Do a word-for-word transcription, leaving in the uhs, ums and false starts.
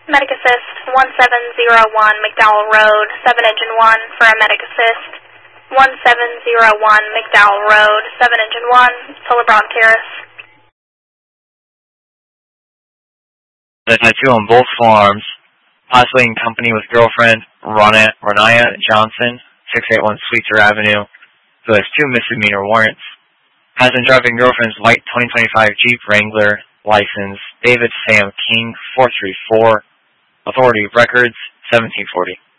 Medic Assist, one seven zero one McDowell Road, seven Engine one for a Medic Assist. one seven zero one McDowell Road, seven Engine one, Solebron Terrace. The tattoo on both forearms, possibly in company with girlfriend Ronaya, Ronaya Johnson, six eighty-one Sweetser Avenue, who has two misdemeanor warrants. Has been driving girlfriend's white twenty twenty-five Jeep Wrangler, license David Sam King, four three four, authority of records, seventeen forty.